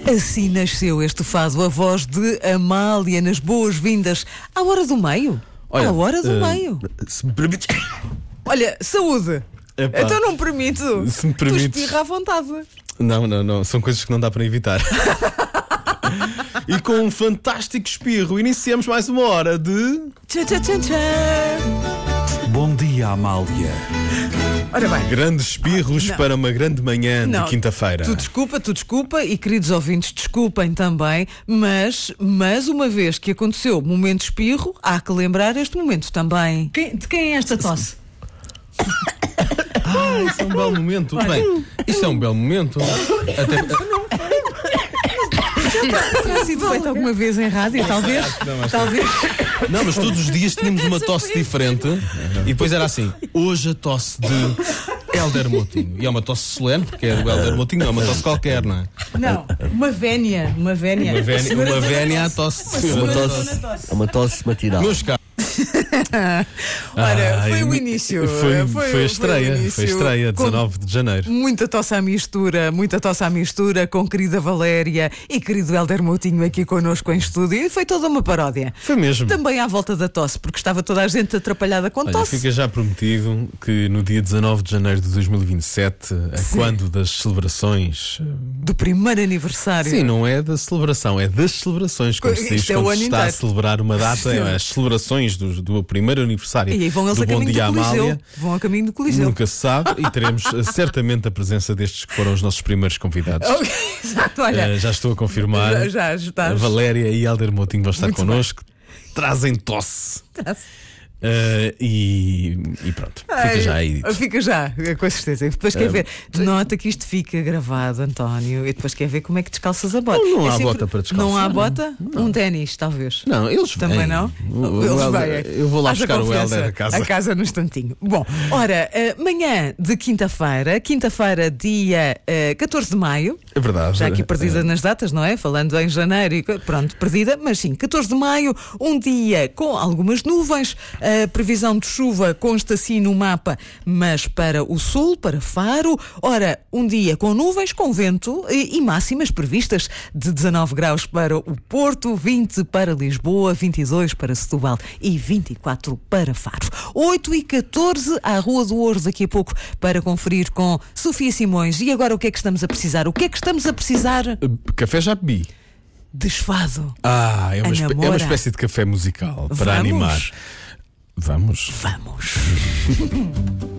Assim nasceu este fado, a voz de Amália nas boas-vindas à hora do meio. Olha, à hora do meio. Se me permite. Olha, saúde. Epá, Então não permito. se me Tu permites. espirra à vontade. Não, são coisas que não dá para evitar. E com um fantástico espirro, iniciamos mais uma hora de. Tchá, tchá, tchá, tchá. Bom dia, Amália. Ora bem. Grandes espirros Não. para uma grande manhã Não, de quinta-feira. Tu desculpa, e queridos ouvintes, desculpem também, mas uma vez que aconteceu o momento espirro, há que lembrar este momento também. De quem é esta tosse? Isso é um belo momento. Bem, isto é um belo momento. Até... Terá sido feito alguma vez em rádio, talvez? Talvez. Não, mas todos os dias tínhamos uma tosse diferente. E depois era assim: hoje a tosse de Hélder Moutinho. E é uma tosse solene, porque é do Hélder Moutinho, não é uma tosse qualquer, não é? Não, uma vénia. Uma vénia à tosse. É uma tosse matinal. Meus caros. Ora, foi Ai, o início. Foi a estreia. o início. Foi a estreia, Com 19 de janeiro. muita tosse à mistura, com querida Valéria e querido Hélder Moutinho aqui connosco em estúdio. E foi toda uma paródia. Foi mesmo. Também à volta da tosse, porque estava toda a gente atrapalhada com Olha, tosse. fica já prometido que no dia 19 de janeiro de 2027, a quando das celebrações. Do primeiro aniversário. Sim, não é da celebração, é das celebrações. Como se diz Isto é o quando ano se está a inteiro. celebrar uma data, é as celebrações do primeiro aniversário E aí vão eles do a Bom caminho Dia do Coliseu. Amália. Vão a caminho do Coliseu. Nunca se sabe e teremos certamente a presença destes que foram os nossos primeiros convidados. Ok, exato, olha. Já estou a confirmar. Já A estás. Valéria e Hélder Moutinho vão estar Muito connosco. Trazem tosse. E pronto, fica já aí dito. Fica já, com certeza. E depois quer ver. Nota que isto fica gravado, António. E depois quer ver como é que descalças a bota. Não há bota para descalçar. Não há bota? Um ténis, talvez. Não, eles Também vêm. não? O Hélder- eu vou lá Haja buscar o confiança. Hélder a casa. A casa no instantinho. Bom, ora, manhã de quinta-feira, dia 14 de maio. É verdade. Já aqui perdida nas datas, não é? Falando em janeiro e pronto, perdida, mas sim, 14 de maio, um dia com algumas nuvens. A previsão de chuva consta assim no mapa, mas para o sul, para Faro. Ora, um dia com nuvens, com vento e máximas previstas de 19 graus para o Porto, 20 para Lisboa, 22 para Setúbal e 24 para Faro. 8h14 à Rua do Ouro daqui a pouco para conferir com Sofia Simões. E agora o que é que estamos a precisar? O que é que estamos a precisar? Café já bebi. Desfado. É uma Namora. espécie de café musical para Vamos? animar. Vamos. Vamos.